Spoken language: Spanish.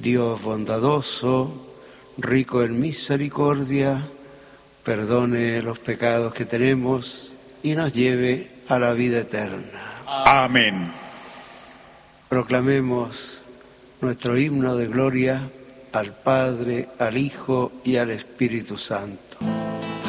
Dios bondadoso, rico en misericordia, perdone los pecados que tenemos y nos lleve a la vida eterna. Amén. Proclamemos nuestro himno de gloria al Padre, al Hijo y al Espíritu Santo.